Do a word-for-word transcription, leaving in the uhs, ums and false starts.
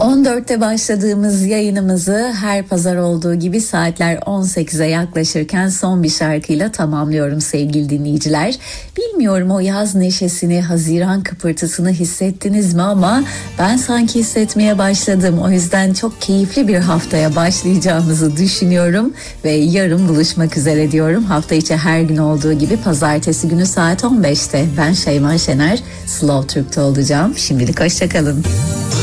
on dörtte başladığımız yayınımızı her pazar olduğu gibi saatler on sekize yaklaşırken son bir şarkıyla tamamlıyorum sevgili dinleyiciler. Bilmiyorum o yaz neşesini, haziran kıpırtısını hissettiniz mi ama ben sanki hissetmeye başladım. O yüzden çok keyifli bir haftaya başlayacağımızı düşünüyorum ve yarın buluşmak üzere diyorum. Hafta içi her gün olduğu gibi pazartesi günü saat on beşte ben Şeyma Şener Slow Türk'te olacağım. Şimdilik hoşçakalın.